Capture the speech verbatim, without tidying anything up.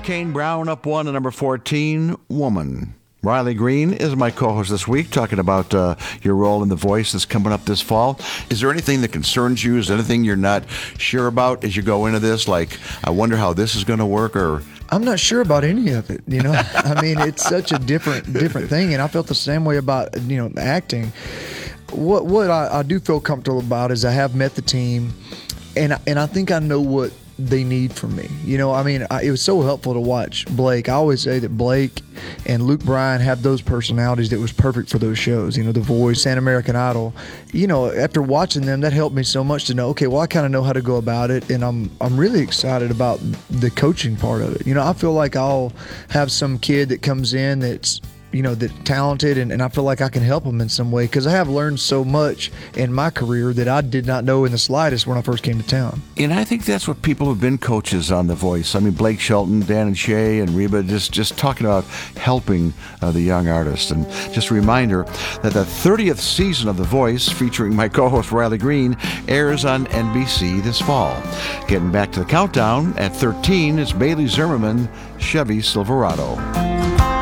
Kane Brown up one at number fourteen, Woman. Riley Green is my co-host this week, talking about uh, your role in The Voice that's coming up this fall. Is there anything that concerns you? Is there anything you're not sure about as you go into this? Like, I wonder how this is going to work, or... I'm not sure about any of it, you know. I mean, it's such a different different thing, and I felt the same way about, you know, acting. What what I, I do feel comfortable about is I have met the team, and and I think I know what they need from me. You know, I mean, I, it was so helpful to watch Blake. I always say that Blake and Luke Bryan have those personalities that was perfect for those shows. You know, The Voice and American Idol. You know, after watching them, that helped me so much to know, okay, well, I kind of know how to go about it, and I'm I'm really excited about the coaching part of it. You know, I feel like I'll have some kid that comes in that's, you know, that talented, and, and I feel like I can help them in some way, because I have learned so much in my career that I did not know in the slightest when I first came to town. And I think that's what people who've been coaches on The Voice. I mean, Blake Shelton, Dan and Shay, and Reba, just, just talking about helping uh, the young artist. And just a reminder that the thirtieth season of The Voice, featuring my co-host Riley Green, airs on N B C this fall. Getting back to the countdown, at thirteen is Bailey Zimmerman, Chevy Silverado.